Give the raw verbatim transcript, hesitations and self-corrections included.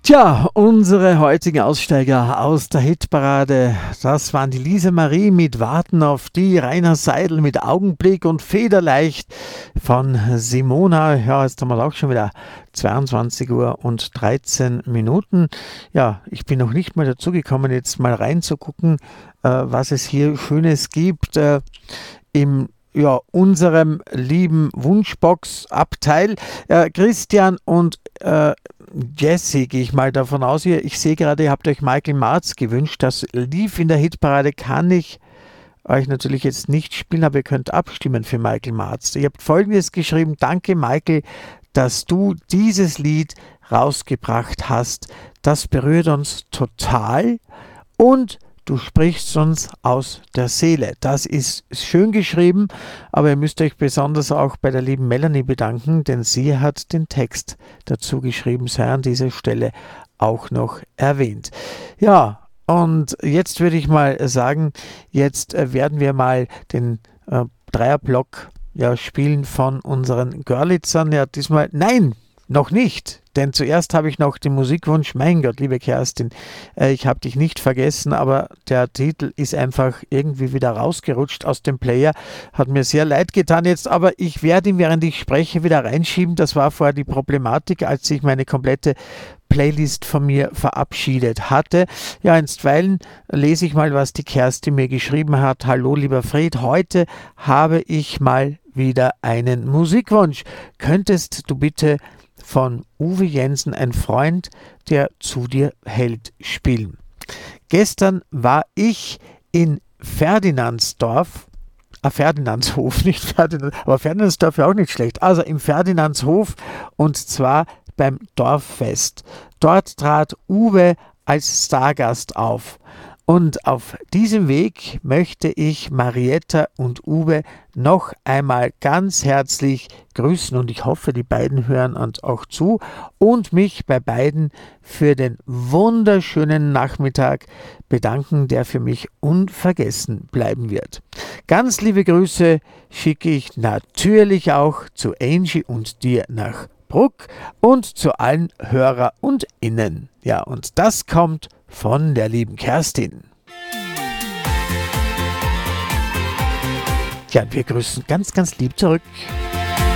Tja, unsere heutigen Aussteiger aus der Hitparade, das waren die Lisa Marie mit Warten auf die, Rainer Seidel mit Augenblick und Federleicht von Simona. Ja, jetzt haben wir auch schon wieder zweiundzwanzig Uhr und dreizehn Minuten. Ja, ich bin noch nicht mal dazu gekommen, jetzt mal reinzugucken, äh, was es hier Schönes gibt äh, im ja, unserem lieben Wunschbox-Abteil. Äh, Christian und äh, Jesse, gehe ich mal davon aus. Hier, ich sehe gerade, ihr habt euch Michael Marz gewünscht. Das lief in der Hitparade, kann ich euch natürlich jetzt nicht spielen, aber ihr könnt abstimmen für Michael Marz. Ihr habt Folgendes geschrieben: Danke, Michael, dass du dieses Lied rausgebracht hast. Das berührt uns total und du sprichst uns aus der Seele. Das ist schön geschrieben, aber ihr müsst euch besonders auch bei der lieben Melanie bedanken, denn sie hat den Text dazu geschrieben, sei an dieser Stelle auch noch erwähnt. Ja, und jetzt würde ich mal sagen, jetzt äh, werden wir mal den äh, Dreierblock ja, spielen von unseren Görlitzern. Ja, diesmal, nein, noch nicht. Denn zuerst habe ich noch den Musikwunsch, mein Gott, liebe Kerstin, äh, ich habe dich nicht vergessen, aber der Titel ist einfach irgendwie wieder rausgerutscht aus dem Player. Hat mir sehr leid getan jetzt, aber ich werde ihn, während ich spreche, wieder reinschieben. Das war vorher die Problematik, als ich meine komplette Playlist von mir verabschiedet hatte. Ja, einstweilen lese ich mal, was die Kerstin mir geschrieben hat. Hallo, lieber Fred, heute habe ich mal wieder einen Musikwunsch. Könntest du bitte von Uwe Jensen, ein Freund, der zu dir hält, spielen. Gestern war ich in Ferdinandsdorf, ah, Ferdinandshof, nicht Ferdinand, aber Ferdinandsdorf ja auch nicht schlecht, also im Ferdinandshof und zwar beim Dorffest. Dort trat Uwe als Stargast auf. Und auf diesem Weg möchte ich Marietta und Uwe noch einmal ganz herzlich grüßen und ich hoffe, die beiden hören uns auch zu und mich bei beiden für den wunderschönen Nachmittag bedanken, der für mich unvergessen bleiben wird. Ganz liebe Grüße schicke ich natürlich auch zu Angie und dir nach Bruck und zu allen Hörer und Innen. Ja, und das kommt von der lieben Kerstin. Ja, wir grüßen ganz, ganz lieb zurück.